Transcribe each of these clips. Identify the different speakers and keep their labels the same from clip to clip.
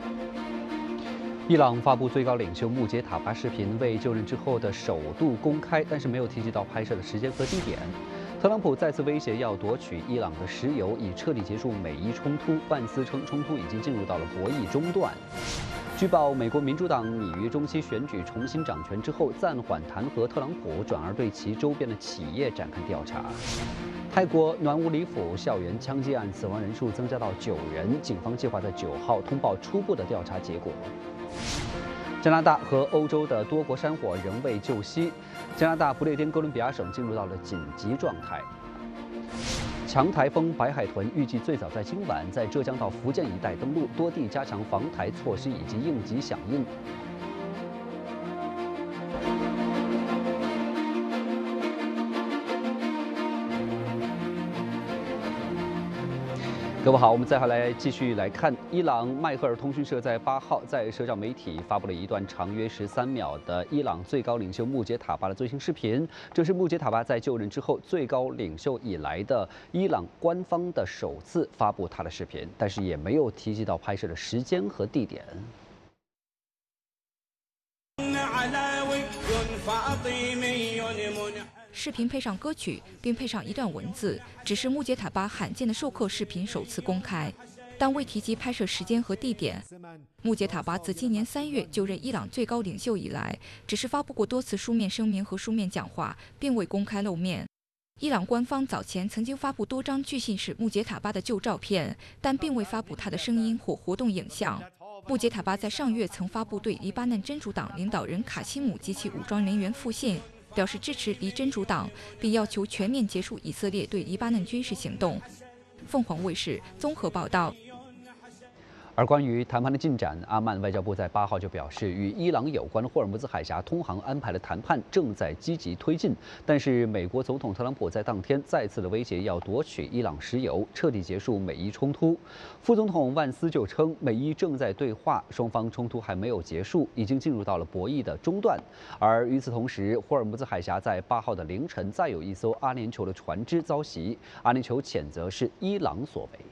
Speaker 1: 伊朗发布最高领袖穆杰塔巴视频为就任之后的首度公开，但是没有提及到拍摄的时间和地点。特朗普再次威胁要夺取伊朗的石油，以彻底结束美伊冲突。万斯称冲突已经进入到了博弈中段。据报，美国民主党拟于中期选举重新掌权之后暂缓弹劾特朗普，转而对其周边的企业展开调查。泰国暖武里府校园枪击案死亡人数增加到9人，警方计划在9号通报初步的调查结果。加拿大和欧洲的多国山火仍未救熄，加拿大不列颠哥伦比亚省进入到了紧急状态。强台风白海豚预计最早在今晚在浙江到福建一带登陆，多地加强防台措施以及应急响应。各位好，我们再来继续来看，伊朗迈赫尔通讯社在8号在社交媒体发布了一段长约13秒的伊朗最高领袖穆杰塔巴的最新视频。这是穆杰塔巴在就任之后最高领袖以来的伊朗官方的首次发布他的视频，但是也没有提及到拍摄的时间和地点。
Speaker 2: 视频配上歌曲，并配上一段文字，只是穆杰塔巴罕见的授课视频首次公开，但未提及拍摄时间和地点。穆杰塔巴自今年3月就任伊朗最高领袖以来，只是发布过多次书面声明和书面讲话，并未公开露面。伊朗官方早前曾经发布多张据信是穆杰塔巴的旧照片，但并未发布他的声音或活动影像。穆杰塔巴在上月曾发布对黎巴嫩真主党领导人卡西姆及其武装人员复信，表示支持黎真主党，并要求全面结束以色列对黎巴嫩军事行动。凤凰卫视综合报道。
Speaker 1: 而关于谈判的进展，阿曼外交部在8号就表示，与伊朗有关霍尔木兹海峡通航安排的谈判正在积极推进。但是，美国总统特朗普在当天再次的威胁要夺取伊朗石油，彻底结束美伊冲突。副总统万斯就称，美伊正在对话，双方冲突还没有结束，已经进入到了博弈的中段。而与此同时，霍尔木兹海峡在8号的凌晨再有一艘阿联酋的船只遭袭，阿联酋谴责是伊朗所为。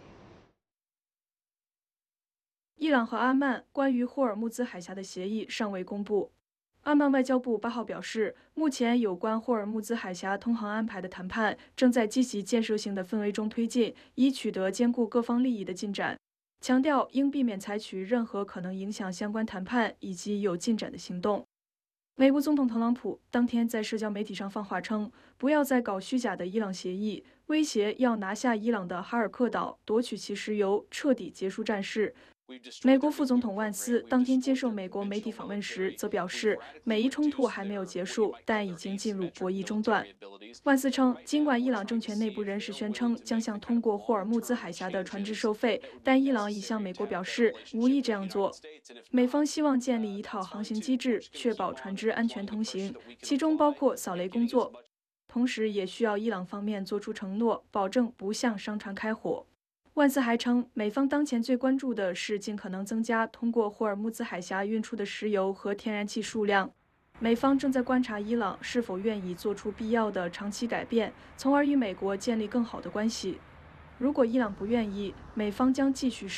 Speaker 3: 伊朗和阿曼关于霍尔木兹海峡的协议尚未公布。阿曼外交部8号表示，目前有关霍尔木兹海峡通航安排的谈判正在积极建设性的氛围中推进，以取得兼顾各方利益的进展，强调应避免采取任何可能影响相关谈判以及有进展的行动。美国总统特朗普当天在社交媒体上放话称，不要再搞虚假的伊朗协议，威胁要拿下伊朗的哈尔克岛，夺取其石油，彻底结束战事。美国副总统万斯当天接受美国媒体访问时，则表示，美伊冲突还没有结束，但已经进入博弈中段。万斯称，尽管伊朗政权内部人士宣称将向通过霍尔木兹海峡的船只收费，但伊朗已向美国表示无意这样做。美方希望建立一套航行机制，确保船只安全通行，其中包括扫雷工作，同时也需要伊朗方面做出承诺，保证不向商船开火。万斯还称，美方当前最关注的是尽可能增加通过霍尔木兹海峡运出的石油和天然气数量。美方正在观察伊朗是否愿意做出必要的长期改变，从而与美国建立更好的关系。如果伊朗不愿意，美方将继续